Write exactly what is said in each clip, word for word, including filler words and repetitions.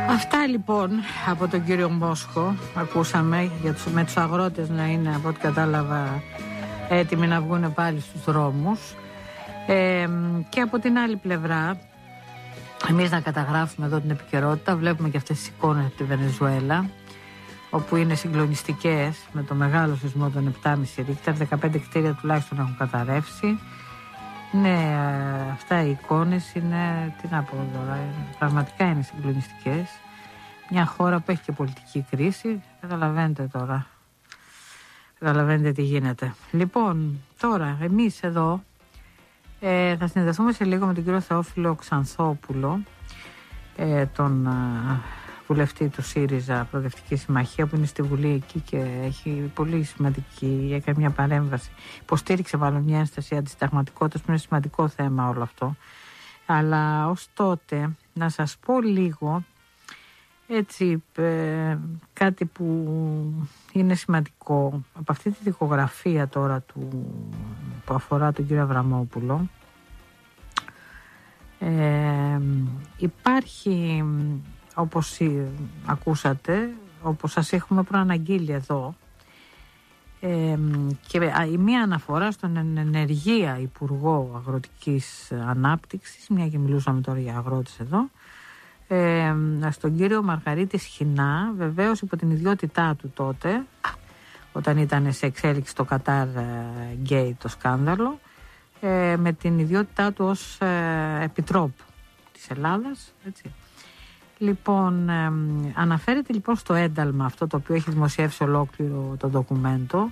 Αυτά λοιπόν από τον κύριο Μόσχο ακούσαμε για τους, με τους αγρότες να είναι από ό,τι κατάλαβα έτοιμοι να βγουν πάλι στους δρόμους, ε, και από την άλλη πλευρά εμείς να καταγράφουμε εδώ την επικαιρότητα. Βλέπουμε και αυτές τις εικόνες από τη Βενεζουέλα, όπου είναι συγκλονιστικές, με το μεγάλο σεισμό των επτά κόμμα πέντε ρίχτερ, δεκαπέντε κτίρια τουλάχιστον έχουν καταρρεύσει. Ναι, αυτά οι εικόνες είναι, τι να πω τώρα, πραγματικά είναι συγκλονιστικές. Μια χώρα που έχει και πολιτική κρίση, καταλαβαίνετε τώρα, καταλαβαίνετε τι γίνεται. Λοιπόν, τώρα εμείς εδώ ε, θα συνδεθούμε σε λίγο με τον κύριο Θεόφιλο Ξανθόπουλο, ε, τον ε, βουλευτή του ΣΥΡΙΖΑ Προοδευτική Συμμαχία, που είναι στη Βουλή εκεί και έχει πολύ σημαντική, έκανε μια παρέμβαση, υποστήριξε μάλλον μια ένσταση αντισυνταγματικότητας, που είναι σημαντικό θέμα όλο αυτό. Αλλά ως τότε να σας πω λίγο έτσι ε, κάτι που είναι σημαντικό από αυτή τη δικογραφία τώρα του, που αφορά τον κύριο Αβραμόπουλο. Ε, υπάρχει, όπως ακούσατε, όπως σας έχουμε προαναγγείλει εδώ, ε, και η μία αναφορά στον ενεργεία Υπουργό Αγροτικής Ανάπτυξης, μια και μιλούσαμε τώρα για αγρότες εδώ, ε, στον κύριο Μαργαρίτη Σχοινά, βεβαίως υπό την ιδιότητά του τότε, όταν ήταν σε εξέλιξη το Qatar Gate, το σκάνδαλο, ε, με την ιδιότητά του ως ε, επιτρόπου της Ελλάδας, έτσι. Λοιπόν, ε, αναφέρεται λοιπόν στο ένταλμα αυτό, το οποίο έχει δημοσιεύσει ολόκληρο το ντοκουμέντο.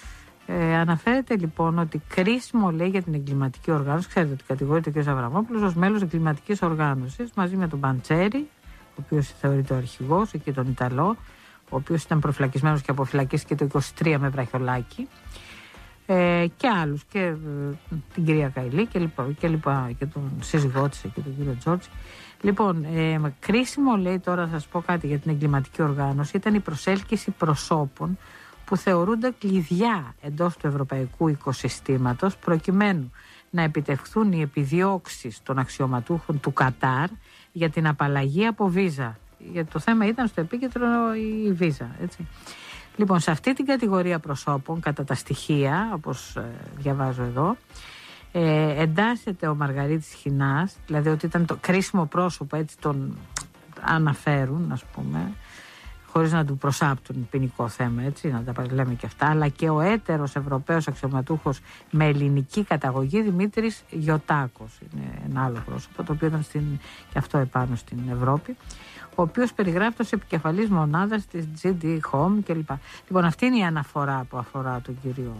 Ε, αναφέρεται λοιπόν ότι κρίσιμο, λέει, για την εγκληματική οργάνωση, ξέρετε ότι κατηγορείται ο κ. Αβραμόπουλος ως μέλος εγκληματικής οργάνωσης, μαζί με τον Παντσέρη, ο οποίος θεωρείται ο αρχηγός, εκεί τον Ιταλό, ο οποίος ήταν προφυλακισμένος και αποφυλακίστηκε το είκοσι τρία με βραχιολάκι, ε, και άλλους, και ε, την κυρία Καηλή και λοιπά, και, λοιπά, και τον σύζυγό της και τον κύριο Τζόρτζη. Λοιπόν, ε, κρίσιμο, λέει, τώρα θα σας πω κάτι για την εγκληματική οργάνωση, ήταν η προσέλκυση προσώπων που θεωρούνται κλειδιά εντός του ευρωπαϊκού οικοσυστήματος, προκειμένου να επιτευχθούν οι επιδιώξεις των αξιωματούχων του Κατάρ για την απαλλαγή από βίζα. Γιατί το θέμα ήταν στο επίκεντρο η βίζα, έτσι. Λοιπόν, σε αυτή την κατηγορία προσώπων, κατά τα στοιχεία, όπως ε, διαβάζω εδώ, ε, εντάσσεται ο Μαργαρίτης Σχοινάς, δηλαδή ότι ήταν το κρίσιμο πρόσωπο, έτσι τον αναφέρουν, ας πούμε, χωρίς να του προσάπτουν ποινικό θέμα, έτσι, να τα λέμε και αυτά, αλλά και ο έτερος Ευρωπαίος αξιωματούχος με ελληνική καταγωγή, Δημήτρης Γιωτάκος, είναι ένα άλλο πρόσωπο, το οποίο ήταν στην, και αυτό επάνω στην Ευρώπη, ο οποίος περιγράφεται ως επικεφαλής μονάδας της τζι ντι Home κλπ. Λοιπόν, αυτή είναι η αναφορά που αφορά τον κύριο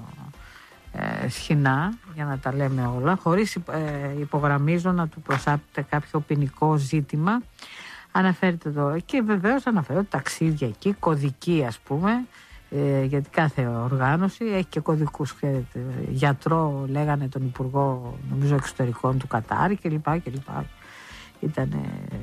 ε, Σχοινά, για να τα λέμε όλα, χωρίς ε, υπογραμμίζω να του προσάπτεται κάποιο ποινικό ζήτημα. Αναφέρεται εδώ και βεβαίως αναφέρεται ταξίδια εκεί, κωδική, ας πούμε, ε, γιατί κάθε οργάνωση έχει και κωδικούς, ξέρετε, γιατρό λέγανε τον Υπουργό, νομίζω, εξωτερικών του Κατάρ και λοιπά και λοιπά. Ήτανε,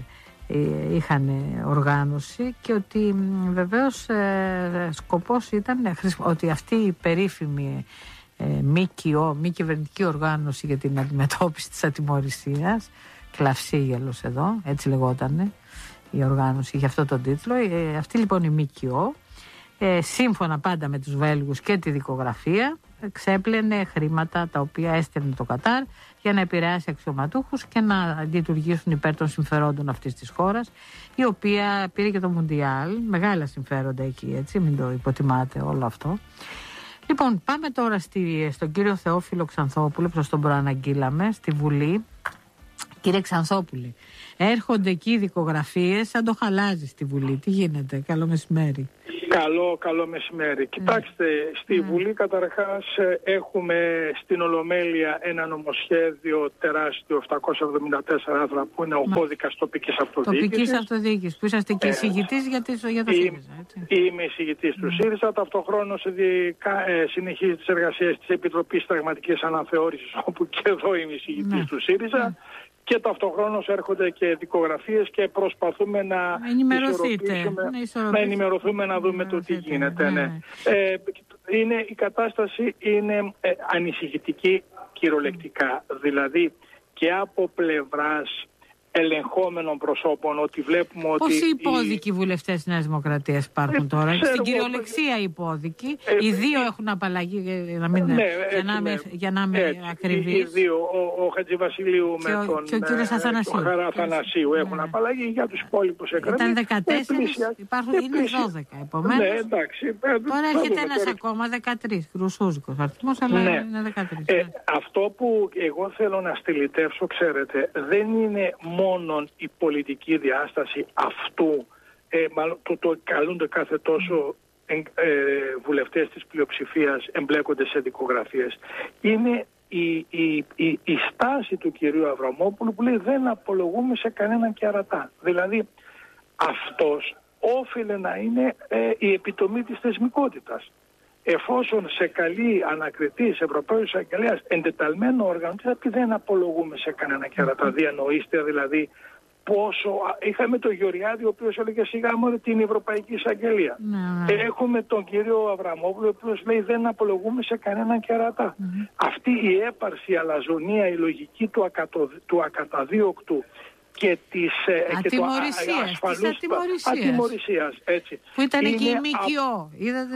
ε, είχαν οργάνωση και ότι βεβαίως ε, σκοπός ήταν ε, ότι αυτή η περίφημη ε, ΜΚΟ, μη κυβερνητική οργάνωση για την αντιμετώπιση της ατιμωρησίας, Κλαυσίγελος εδώ, έτσι λεγότανε η οργάνωση, για αυτό τον τίτλο. Ε, αυτή λοιπόν η ΜΚΟ, ε, σύμφωνα πάντα με τους Βέλγους και τη δικογραφία, ξέπλαινε χρήματα τα οποία έστελνε το Κατάρ για να επηρεάσει αξιωματούχους και να λειτουργήσουν υπέρ των συμφερόντων αυτής της χώρας, η οποία πήρε και το Μουντιάλ, μεγάλα συμφέροντα εκεί, έτσι, μην το υποτιμάτε όλο αυτό. Λοιπόν, πάμε τώρα στη, στον κύριο Θεόφιλο Ξανθόπουλο, που σας τον προαναγγείλαμε, στη Βουλή. Κύριε Ξανθόπουλε, έρχονται εκεί δικογραφίες σαν το χαλάζι στη Βουλή. Τι γίνεται? Καλό μεσημέρι. Καλό, καλό μεσημέρι. Mm. Κοιτάξτε, στη mm. Βουλή καταρχάς έχουμε στην Ολομέλεια ένα νομοσχέδιο τεράστιο, επτακόσια εβδομήντα τέσσερα άρθρα, που είναι ο mm. κώδικας τοπικής αυτοδιοίκησης. Τοπικής αυτοδιοίκησης, που είσαστε και εισηγητής για, για το ΣΥΡΙΖΑ, έτσι. Είμαι εισηγητής mm. του ΣΥΡΙΖΑ. Ταυτοχρόνως ε, συνεχίζει τις εργασίες της Επιτροπής Συνταγματικής Αναθεώρησης, όπου και εδώ είμαι εισηγητής mm. του ΣΥΡΙΖΑ. Mm. Και ταυτοχρόνως έρχονται και δικογραφίες και προσπαθούμε να ενημερωθούμε, να ενημερωθούμε, να δούμε το τι γίνεται. Ναι. Ναι. Ε, είναι, η κατάσταση είναι ε, ανησυχητική κυριολεκτικά. Δηλαδή και από πλευράς ελεγχόμενων προσώπων, ότι βλέπουμε ότι... Πόσοι υπόδικοι οι... βουλευτές της Νέας Δημοκρατίας υπάρχουν ε, τώρα? Στην κυριολεξία οι υπόδικοι. Ε, οι δύο ε, έχουν απαλλαγή, για να μην ναι, για είμαι ακριβής. Οι δύο, ο, ο Χατζηβασιλείου με ο, τον, και ο κύριος Αθανασίου, τον Χαρά Αθανασίου έχουν ναι. απαλλαγή, για τους υπόλοιπους εκκρεμείς. Ήταν δεκατέσσερα, υπάρχουν, είναι δώδεκα επομένως. Ναι, εντάξει, τώρα έρχεται ένας ακόμα, δεκατρείς, χρυσούζικος αριθμός, αλλά ναι. είναι δεκατρείς. Ε, ναι. Αυτό που εγώ θέλω να στυλιτεύσω, ξέρετε, δεν είναι μόνο η πολιτική διάσταση αυτού, ε, μάλλον το, το καλούνται κάθε τόσο ε, ε, βουλευτές της πλειοψηφίας εμπλέκονται σε δικογραφίες. Είναι η, η, η, η στάση του κυρίου Αβραμόπουλου που λέει δεν απολογούμε σε κανέναν κερατά. Δηλαδή αυτός όφιλε να είναι ε, η επιτομή της θεσμικότητας. Εφόσον σε καλή ανακριτής Ευρωπαίος Εισαγγελέας εντεταλμένο όργανο, δεν απολογούμε σε κανένα κερατά. Διανοείστε δηλαδή πόσο... Είχαμε τον Γεωργιάδη ο οποίος έλεγε σιγά μόνο την Ευρωπαϊκή Εισαγγελία. Mm. Έχουμε τον κύριο Αβραμόπουλο ο οποίος λέει δεν απολογούμε σε κανένα κερατά. Mm. Αυτή η έπαρση, η αλαζονία, η λογική του, ακατο, του ακαταδίωκτου και της ατιμωρησίας, έτσι. Που ήταν εκεί η ΜΚΟ.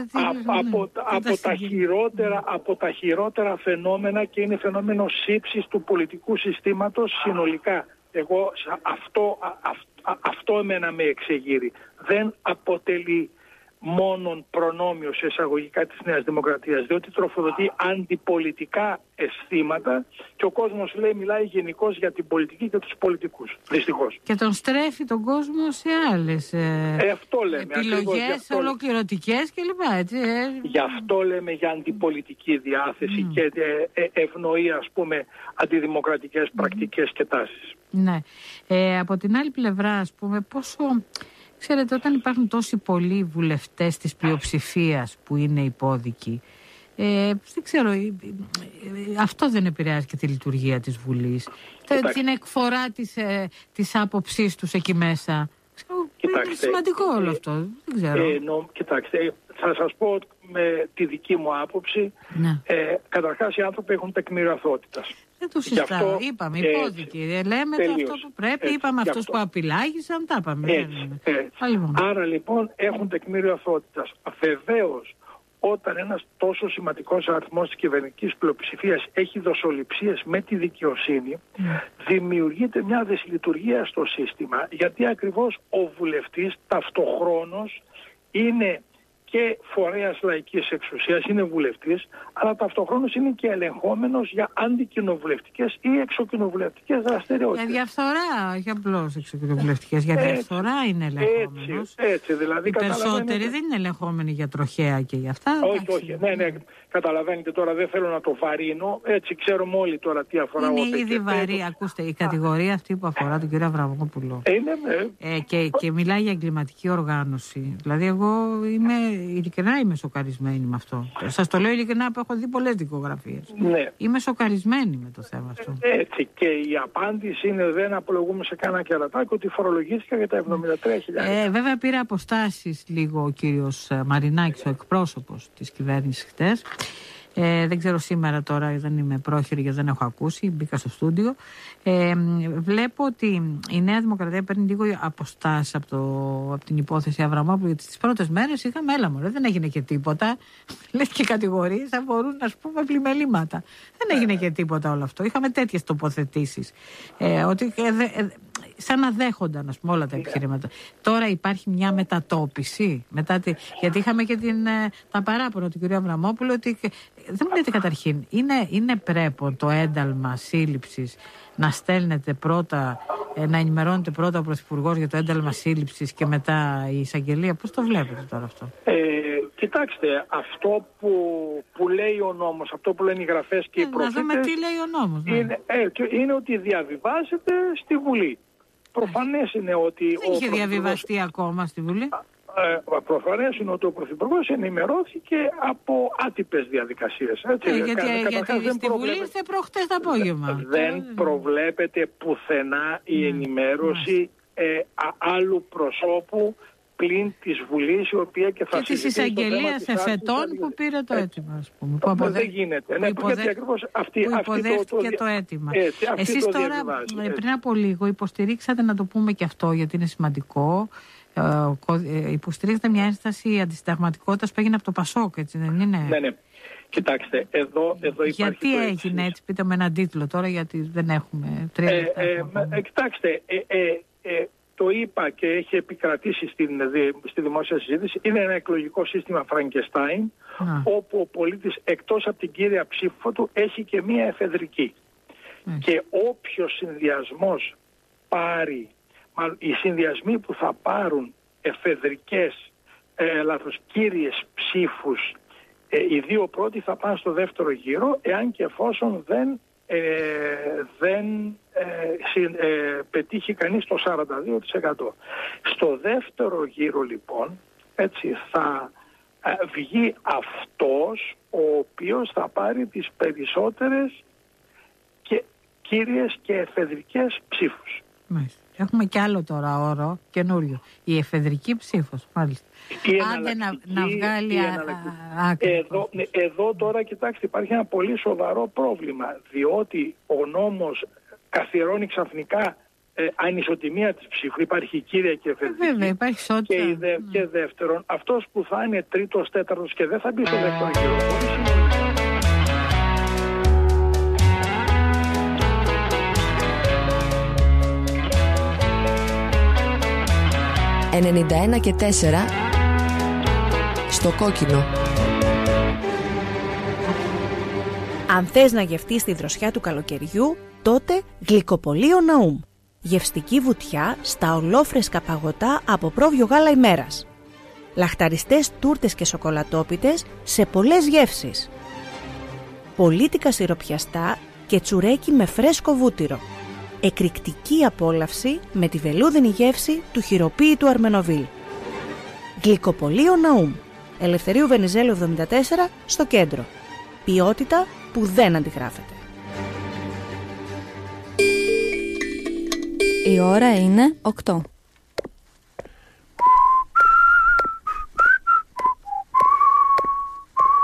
Από, από, τα χειρότερα, από τα χειρότερα φαινόμενα και είναι φαινόμενο σύψης του πολιτικού συστήματος συνολικά. Εγώ αυτό, αυτό, αυτό εμένα με εξεγείρει. Δεν αποτελεί μόνον προνόμιο σε εισαγωγικά της Νέας Δημοκρατίας, διότι τροφοδοτεί αντιπολιτικά αισθήματα και ο κόσμος λέει, μιλάει γενικώς για την πολιτική και τους πολιτικούς, δυστυχώς. Και τον στρέφει τον κόσμο σε άλλες ε, ε, αυτό λέμε, επιλογές ολοκληρωτικές κλπ. Έτσι, ε. Γι' αυτό λέμε για αντιπολιτική διάθεση mm. και ε, ε, ευνοεί, ας πούμε, αντιδημοκρατικές mm. πρακτικές και τάσεις. Ναι. Ε, από την άλλη πλευρά, ας πούμε, πόσο... Ξέρετε, όταν υπάρχουν τόσοι πολλοί βουλευτές της πλειοψηφίας που είναι υπόδικοι, ε, δεν ξέρω, ε, ε, αυτό δεν επηρεάζει και τη λειτουργία της Βουλής. Κοιτάξτε. Την εκφορά της, ε, της άποψής τους εκεί μέσα. Κοιτάξτε, είναι σημαντικό όλο αυτό. Δεν ξέρω. Ε, νο, κοιτάξτε, θα σας πω με τη δική μου άποψη. Ναι. Ε, καταρχάς οι άνθρωποι έχουν τεκμήριο αθωότητας. Δεν το συζητάω. Είπαμε, υπόδικοι. Λέμε τελείως, το αυτό που πρέπει. Έτσι, είπαμε αυτούς που απειλάγησαν, τα είπαμε. Έτσι, έτσι. Άρα λοιπόν έχουν τεκμήριο αθωότητας. Βεβαίως, όταν ένας τόσο σημαντικός αριθμός της κυβερνητικής πλειοψηφίας έχει δοσοληψίες με τη δικαιοσύνη, mm. δημιουργείται μια δυσλειτουργία στο σύστημα, γιατί ακριβώς ο βουλευτής ταυτοχρόνως είναι και φορέας λαϊκής εξουσίας, είναι βουλευτής, αλλά ταυτοχρόνως είναι και ελεγχόμενος για αντικοινοβουλευτικές ή εξοκοινοβουλευτικές δραστηριότητες. Για διαφθορά, όχι απλώς εξοκοινοβουλευτικές, για διαφθορά είναι ελεγχόμενος. Έτσι, έτσι δηλαδή. Οι περισσότεροι δεν είναι ελεγχόμενοι για τροχέα και για αυτά. Όχι, εντάξει. όχι, ναι, ναι, καταλαβαίνετε τώρα, δεν θέλω να το βαρύνω, έτσι ξέρουμε όλοι τώρα τι αφορά. Είναι ήδη βαρύ, ακούστε, η κατηγορία αυτή που αφορά τον κύριο Αβραμόπουλο. Είναι, ναι. Ε, και, και μιλάει για εγκληματική οργάνωση. Δηλαδή εγώ είμαι... Ειλικρινά είμαι σοκαρισμένη με αυτό. Σας το λέω ειλικρινά που έχω δει πολλές δικογραφίες. Ναι. Είμαι σοκαρισμένη με το θέμα αυτό. Έτσι. Και η απάντηση είναι δεν απολογούμε σε κανένα κερατάκι ότι φορολογήθηκα για τα εβδομήντα τρία χιλιάδες. Ε, βέβαια πήρε αποστάσεις λίγο ο κύριος Μαρινάκης, ο εκπρόσωπος της κυβέρνησης χτες. Ε, δεν ξέρω σήμερα τώρα, δεν είμαι πρόχειρη γιατί δεν έχω ακούσει, μπήκα στο στούντιο. Ε, βλέπω ότι η Νέα Δημοκρατία παίρνει λίγο αποστάσεις από, το, από την υπόθεση Αβραμόπουλου, γιατί τις πρώτες μέρες είχαμε έλα μωρέ, δεν έγινε και τίποτα. Λες και κατηγορίες θα μπορούν να πούμε πλημελήματα. Δεν έγινε και τίποτα όλο αυτό. Είχαμε τέτοιες τοποθετήσεις. Ε, ότι ε, δε, ε, σαν να δέχονταν ας πούμε, όλα τα επιχειρήματα. Τώρα υπάρχει μια μετατόπιση. Μετά τη, γιατί είχαμε και την, ε, τα παράπονα του κ. Αβραμόπουλου ότι δεν μου λέτε καταρχήν, είναι, είναι πρέπον το ένταλμα σύλληψης να στέλνετε πρώτα, ε, να ενημερώνετε πρώτα ο Πρωθυπουργός για το ένταλμα σύλληψης και μετά η εισαγγελία. Πώς το βλέπετε τώρα αυτό? Ε, κοιτάξτε, αυτό που, που λέει ο νόμος, αυτό που λένε οι γραφές και ε, οι προφήτες... Να δούμε τι λέει ο νόμος. Ναι. Είναι, ε, είναι ότι διαβιβάζεται στη Βουλή. Προφανές είναι ότι... Δεν είχε διαβιβαστεί ακόμα στη Βουλή. Ε, προφανές είναι ότι ο Πρωθυπουργός ενημερώθηκε από άτυπες διαδικασίες. Έτσι, ε, γιατί κα, γιατί στη Βουλή ήρθε προχτές το απόγευμα. Δεν προβλέπεται πουθενά η ενημέρωση ε, α, άλλου προσώπου πλην της Βουλής, η οποία και θα και της εισαγγελίας εφετών που πήρε το αίτημα, ας πούμε. Που αποδε... Δεν γίνεται. Ναι, υποδε... γιατί ακριβώς αυτή, που υποδέχτηκε αυτή το, το αίτημα. Έτσι, Εσείς το τώρα, πριν από λίγο, υποστηρίξατε, να το πούμε και αυτό γιατί είναι σημαντικό, ε, υποστηρίξατε μια ένσταση αντισυνταγματικότητας που έγινε από το Πασόκ, έτσι δεν είναι? Ναι, ναι. Κοιτάξτε, εδώ, εδώ υπάρχει. Γιατί έγινε έτσι, πείτε με έναν τίτλο τώρα, γιατί δεν έχουμε τρία λεπτά. Ε, ε, ε, κοιτάξτε, ε, ε, ε, το είπα και έχει επικρατήσει στην, στη δημόσια συζήτηση, είναι ένα εκλογικό σύστημα Φραγκεστάιν, όπου ο πολίτης εκτός από την κύρια ψήφο του έχει και μία εφεδρική. Mm. Και όποιος συνδυασμός πάρει, μάλλον οι συνδυασμοί που θα πάρουν εφεδρικές, ε, λάθος, κύριες ψήφους, ε, οι δύο πρώτοι θα πάνε στο δεύτερο γύρο, εάν και εφόσον δεν, ε, δεν ε, συ, ε, πετύχει κανείς το σαράντα δύο τοις εκατό. Στο δεύτερο γύρο λοιπόν, έτσι, θα ε, βγει αυτός ο οποίος θα πάρει τις περισσότερες και κύριες και εφεδρικές ψήφους. Μάλιστα. Έχουμε κι άλλο τώρα όρο καινούριο. Η εφεδρική ψήφος, μάλιστα. Άντε να, να βγάλει άκρη. Εδώ, εδώ τώρα, κοιτάξτε, υπάρχει ένα πολύ σοβαρό πρόβλημα, διότι ο νόμος καθιερώνει ξαφνικά ε, ανισοτιμία της ψήφου. Υπάρχει κύρια και εφεδρική. Ε, βέβαια, υπάρχει ισότητα. Και, δε, mm. και δεύτερον, αυτός που θα είναι τρίτος, τέταρτος και δεν θα μπει στο δεύτερο γύρο. ενενήντα ένα και τέσσερα στο κόκκινο. Αν θες να γευτείς τη δροσιά του καλοκαιριού, τότε Γλυκοπωλείο Ναούμ. Γευστική βουτιά στα ολόφρεσκα παγωτά από πρόβιο γάλα ημέρας. Λαχταριστές τούρτες και σοκολατόπιτες σε πολλές γεύσεις. Πολίτικα σιροπιαστά και τσουρέκι με φρέσκο βούτυρο. Εκρηκτική απόλαυση με τη βελούδινη γεύση του χειροποίητου Αρμενοβίλ. Γλυκοπωλείο Ναούμ. Ελευθερίου Βενιζέλου εβδομήντα τέσσερα στο κέντρο. Ποιότητα που δεν αντιγράφεται. Η ώρα είναι οκτώ.